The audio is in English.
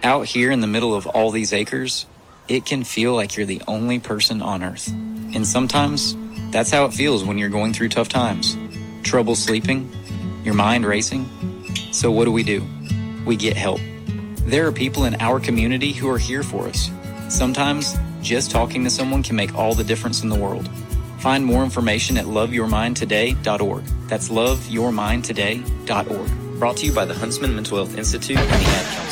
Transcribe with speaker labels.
Speaker 1: Out here in the middle of all these acres, it can feel like you're the only person on Earth. And sometimes, that's how it feels when you're going through tough times. Trouble sleeping, your mind racing. So what do? We get help. There are people in our community who are here for us. Sometimes, just talking to someone can make all the difference in the world. Find more information at loveyourmindtoday.org. That's loveyourmindtoday.org. Brought to you by the Huntsman Mental Health Institute and the Ad Council.